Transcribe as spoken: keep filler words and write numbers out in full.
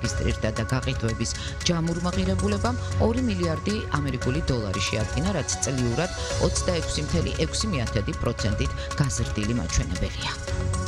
დარეგისტრირდა და გაყიდვების ჯამურმა ღირებულებამ ორი მილიარდი ამერიკული დოლარი შეადგინა, რაც წლიურად ოცდაექვსი целых ექვსი პროცენტით გაზრდილი მაჩვენებელია.